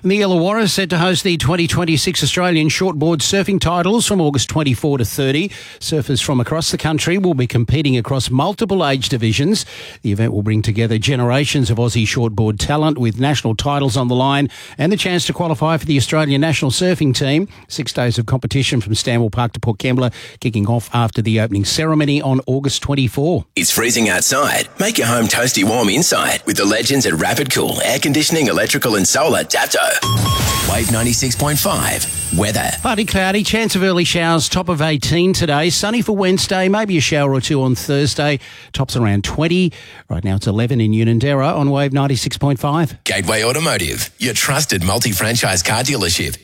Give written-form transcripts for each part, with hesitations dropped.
And the Illawarra is set to host the 2026 Australian Shortboard Surfing Titles from August 24 to 30. Surfers from across the country will be competing across multiple age divisions. The event will bring together generations of Aussie shortboard talent with national titles on the line and the chance to qualify for the Australian national surfing team. 6 days of competition from Stanwell Park to Port Kembla, kicking off after the opening ceremony on August 24. It's freezing outside. Make your home toasty warm inside with the legends at Rapid Cool Air Conditioning, Electrical and Solar Dapto. Wave 96.5. Weather. Partly cloudy, chance of early showers, top of 18 today. Sunny for Wednesday, maybe a shower or two on Thursday. Tops around 20. Right now it's 11 in Unanderra on Wave 96.5. Gateway Automotive, your trusted multi-franchise car dealership.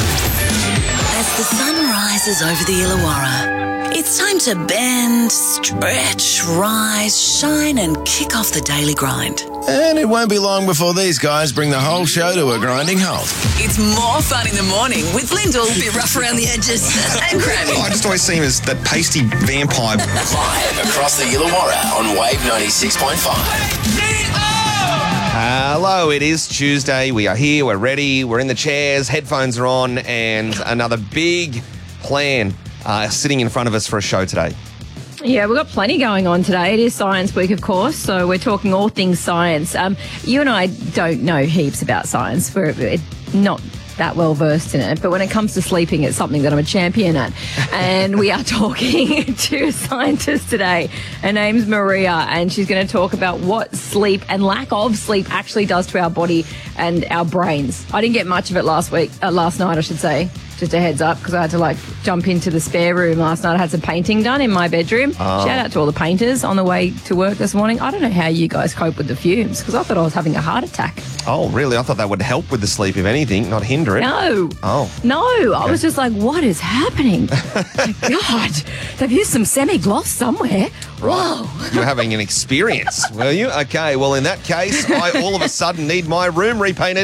As the sun rises over the Illawarra, it's time to bend, stretch, rise, shine and kick off the daily grind. And it won't be long before these guys bring the whole show to a grinding halt. It's more fun in the morning with Lyndall, a bit rough around the edges, and Grammy. I just always see him as that pasty vampire. Live across the Illawarra on Wave 96.5. Hello, it is Tuesday. We are here, we're ready, we're in the chairs, headphones are on, and another big plan sitting in front of us for a show today. Yeah, we've got plenty going on today. It is Science Week, of course, so we're talking all things science. You and I don't know heaps about science. We're not that well versed in it, but when it comes to sleeping, it's something that I'm a champion at. And we are talking to a scientist today. Her name's Maria, and she's going to talk about what sleep and lack of sleep actually does to our body and our brains. I didn't get much of it last night, I should say. Just a heads up, because I had to jump into the spare room last night. I had some painting done in my bedroom. Shout out to all the painters on the way to work this morning. I don't know how you guys cope with the fumes, because I thought I was having a heart attack. Oh, really? I thought that would help with the sleep, if anything, not hinder it. No. Oh. No. I was just like, what is happening? My God, they've used some semi-gloss somewhere. Whoa. You're having an experience, were you? Okay, well, in that case, I all of a sudden need my room repainted.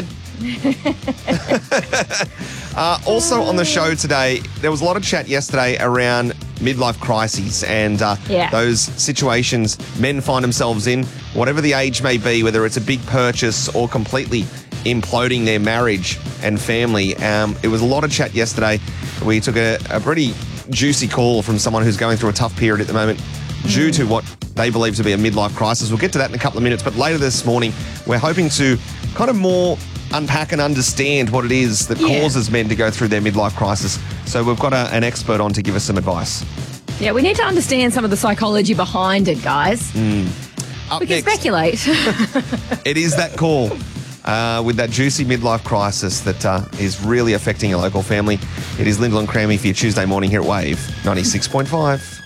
Also on the show today, there was a lot of chat yesterday around midlife crises and those situations men find themselves in, whatever the age may be, whether it's a big purchase or completely imploding their marriage and family. It was a lot of chat yesterday. We took a pretty juicy call from someone who's going through a tough period at the moment due to what they believe to be a midlife crisis. We'll get to that in a couple of minutes, but later this morning, we're hoping to kind of more unpack and understand what it is that causes men to go through their midlife crisis. So we've got an expert on to give us some advice. Yeah, we need to understand some of the psychology behind it, guys. We can speculate. It is that call with that juicy midlife crisis that is really affecting a local family. It is Lyndall and Crammy for your Tuesday morning here at Wave 96.5.